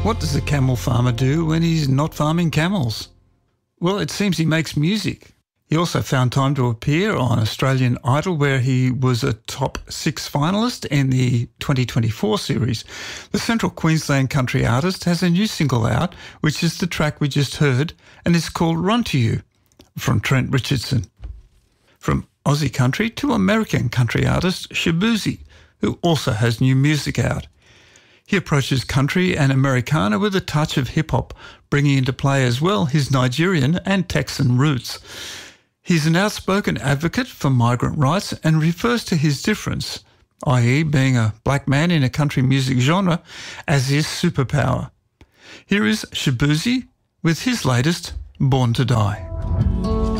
What does a camel farmer do when he's not farming camels? Well, it seems he makes music. He also found time to appear on Australian Idol, where he was a top 6 finalist in the 2024 series. The Central Queensland country artist has a new single out, which is the track we just heard, and it's called Run to You, from Trent Richardson. From Aussie country to American country artist Shaboozey, who also has new music out. He approaches country and Americana with a touch of hip-hop, bringing into play as well his Nigerian and Texan roots. He's an outspoken advocate for migrant rights and refers to his difference, i.e. being a black man in a country music genre, as his superpower. Here is Shaboozey with his latest, Born to Die.